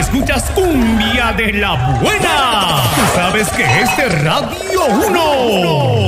escuchas cumbia de la buena. Tú sabes que es de Radio 1.